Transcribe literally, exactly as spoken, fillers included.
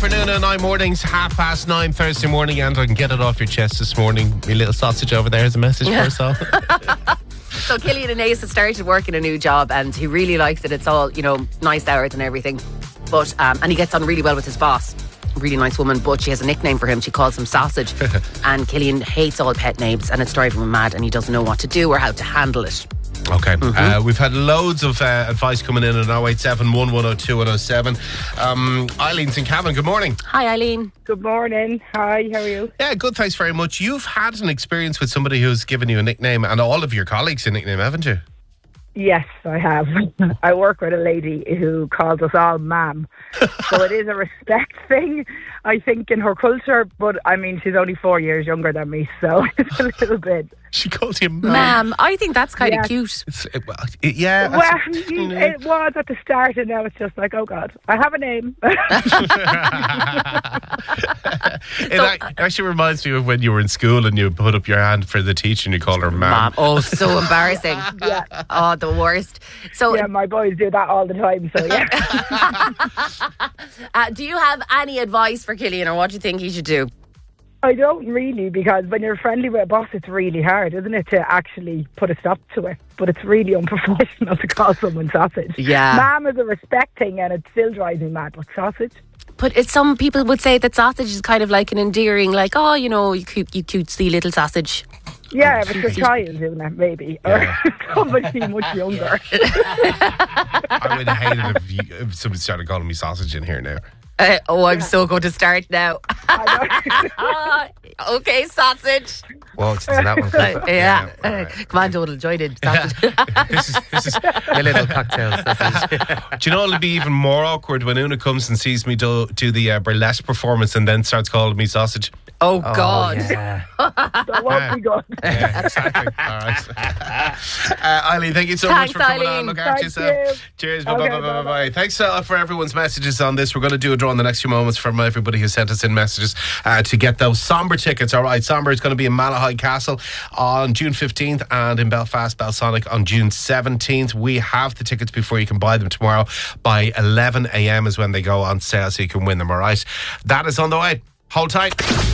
afternoon and nine mornings, half past nine Thursday morning, and I can get it off your chest this morning. My little sausage over there is a message for us all. So Killian and Ace has started working a new job and he really likes it. It's all, you know, nice hours and everything. But um, and he gets on really well with his boss. Really nice woman, but she has a nickname for him. She calls him Sausage. And Killian hates all pet names and it's driving him mad and he doesn't know what to do or how to handle it. Okay, Mm-hmm. uh, we've had loads of uh, advice coming in at oh eight seven, one one oh two, one oh seven. Um, Eileen's in Cavan, good morning. Hi, Eileen. Good morning. Hi, how are you? Yeah, good, thanks very much. You've had an experience with somebody who's given you a nickname, and all of your colleagues a nickname, haven't you? Yes, I have. I work with a lady who calls us all ma'am. So it is a respect thing, I think, in her culture. But, I mean, she's only four years younger than me, so it's a little bit... She called you ma'am. Ma'am, I think that's kind of Yeah. cute. It's, it, well, it- yeah. Well, that's- it was at the start, and now it's just like, oh, God, I have a name. it ac- actually reminds me of when you were in school and you put up your hand for the teacher and you called her ma'am. Mom. Oh, so embarrassing. Yeah. Oh, the worst. So, Yeah, my boys do that all the time, so yeah. uh, do you have any advice for Killian or what do you think he should do? I don't really, because when you're friendly with a boss, it's really hard, isn't it, to actually put a stop to it? But it's really unprofessional to call someone sausage. Yeah. Ma'am is a respect thing, and it still drives me mad, but sausage? But it's, some people would say that sausage is kind of like an endearing, like, oh, you know, you cute, you cutesy little sausage. Yeah, if it's a child doing it, maybe. Yeah. Or somebody much younger. I would hate it if, you, if somebody started calling me sausage in here now. Uh, oh, I'm so going to start now. I Okay, sausage. Whoa, it's that one. Uh, yeah. all Uh, right. come on, Donald, join in. Sausage. This is, this is, My little cocktails. This is. do you know it'll be even more awkward when Una comes and sees me do, do the uh, burlesque performance and then starts calling me sausage? Oh, Oh, God. yeah. that won't be good. Yeah, exactly. All right. Uh, Eileen, thank you so Thanks, much for coming Eileen. on. Look after Thank yourself. you. Cheers. Bye Okay, bye bye bye bye-bye. bye. Thanks uh, for everyone's messages on this. We're going to do a draw in the next few moments from everybody who sent us in messages uh, to get those Somber tickets. All right, Somber is going to be in Malahide Castle on June fifteenth and in Belfast Belsonic on June seventeenth. We have the tickets before you can buy them tomorrow. By eleven a.m. is when they go on sale, so you can win them. All right, that is on the way. Hold tight.